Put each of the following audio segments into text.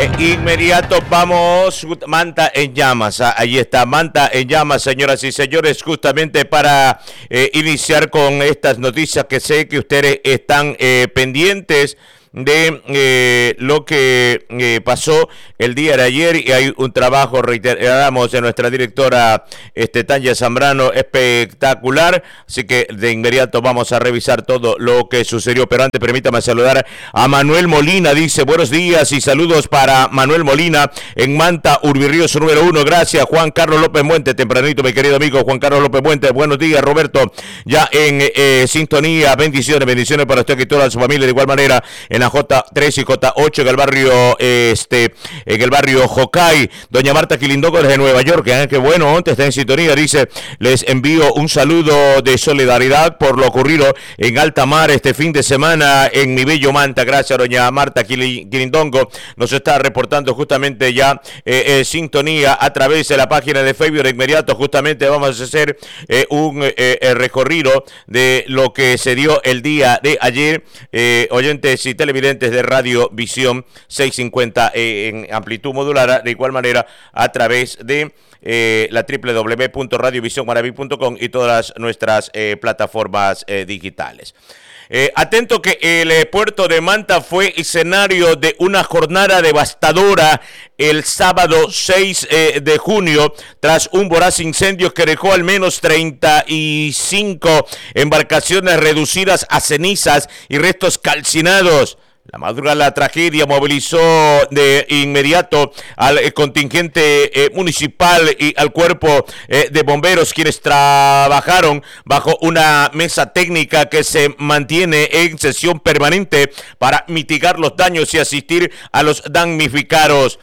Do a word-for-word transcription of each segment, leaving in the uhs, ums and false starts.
De inmediato vamos, Manta en llamas, ahí está, Manta en llamas, señoras y señores, justamente para eh, iniciar con estas noticias que sé que ustedes están eh, pendientes de eh, lo que eh, pasó el día de ayer, y hay un trabajo, reiteramos, de nuestra directora este, Tanya Zambrano espectacular, así que de inmediato vamos a revisar todo lo que sucedió, pero antes permítame saludar a Manuel Molina, dice buenos días y saludos para Manuel Molina en Manta, Urbirríos número uno, gracias Juan Carlos López Muente, tempranito mi querido amigo Juan Carlos López Muente, buenos días Roberto, ya en eh, sintonía, bendiciones, bendiciones para usted y toda su familia, de igual manera en la J tres y J ocho en el barrio este en el barrio Jocay. Doña Marta Quilindongo desde Nueva York, ¿eh? Qué bueno, antes está en sintonía, dice, les envío un saludo de solidaridad por lo ocurrido en alta mar este fin de semana en mi bello Manta. Gracias, doña Marta Quilindongo, nos está reportando justamente ya eh, eh, sintonía a través de la página de Facebook. De inmediato justamente vamos a hacer eh, un eh, eh, recorrido de lo que se dio el día de ayer, eh, oyentes y televidentes de Radio Visión seiscientos cincuenta eh, en amplitud modulada, de igual manera a través de eh, la doble u doble u doble u punto radio visión maraví punto com y todas nuestras eh, plataformas eh, digitales. Eh, atento que el eh, puerto de Manta fue escenario de una jornada devastadora el sábado seis eh, de junio tras un voraz incendio que dejó al menos treinta y cinco embarcaciones reducidas a cenizas y restos calcinados. La madrugada la tragedia movilizó de inmediato al eh, contingente eh, municipal y al cuerpo eh, de bomberos, quienes trabajaron bajo una mesa técnica que se mantiene en sesión permanente para mitigar los daños y asistir a los damnificados.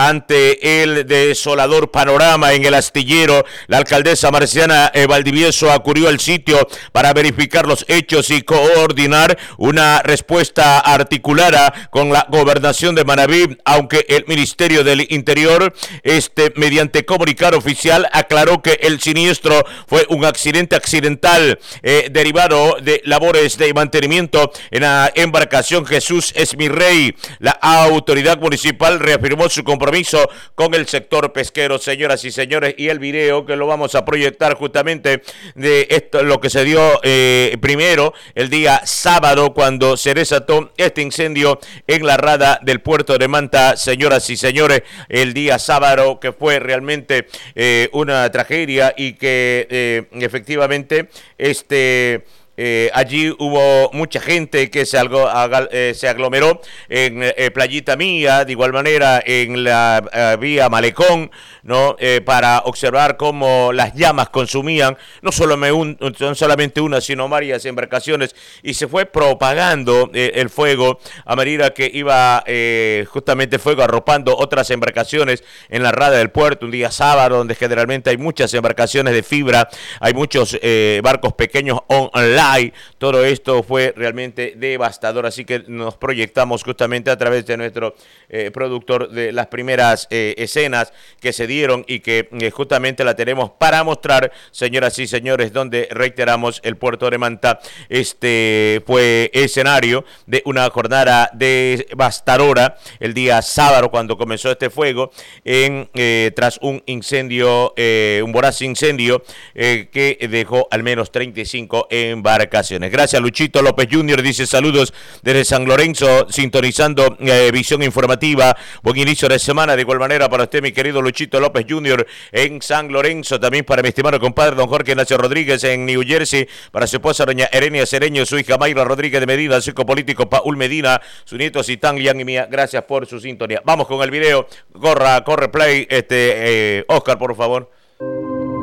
Ante el desolador panorama en el astillero, la alcaldesa Marciana eh, Valdivieso acudió al sitio para verificar los hechos y coordinar una respuesta articulada con la gobernación de Manabí, aunque el Ministerio del Interior, este, mediante comunicado oficial, aclaró que el siniestro fue un accidente accidental eh, derivado de labores de mantenimiento en la embarcación Jesús es mi rey. La autoridad municipal reafirmó su compromiso compromiso con el sector pesquero, señoras y señores, y el video que lo vamos a proyectar justamente de esto, lo que se dio eh, primero el día sábado cuando se desató este incendio en la rada del puerto de Manta, señoras y señores, el día sábado, que fue realmente eh, una tragedia y que eh, efectivamente este Eh, allí hubo mucha gente que se, algo, eh, se aglomeró en eh, Playita Mía, de igual manera en la eh, vía Malecón, ¿no? Eh, para observar cómo las llamas consumían no, solo un, no solamente una, sino varias embarcaciones, y se fue propagando eh, el fuego a medida que iba eh, justamente fuego arropando otras embarcaciones en la rada del puerto, un día sábado donde generalmente hay muchas embarcaciones de fibra, hay muchos eh, barcos pequeños online. Todo esto fue realmente devastador, así que nos proyectamos justamente a través de nuestro eh, productor de las primeras eh, escenas que se dieron y que eh, justamente la tenemos para mostrar, señoras y señores, donde reiteramos el puerto de Manta este fue escenario de una jornada devastadora el día sábado cuando comenzó este fuego en eh, tras un incendio, eh, un voraz incendio eh, que dejó al menos treinta y cinco embarcaciones. Gracias, Luchito López junior dice saludos desde San Lorenzo, sintonizando eh, Visión Informativa. Buen inicio de semana, de igual manera para usted, mi querido Luchito López junior en San Lorenzo, también para mi estimado compadre don Jorge Ignacio Rodríguez en New Jersey, para su esposa doña Erenia Cereño, su hija Mayra Rodríguez de Medina, su hijo político Paul Medina, su nieto Citán, Lian y Mía. Gracias por su sintonía. Vamos con el video. Corra, corre play, este eh, Oscar, por favor.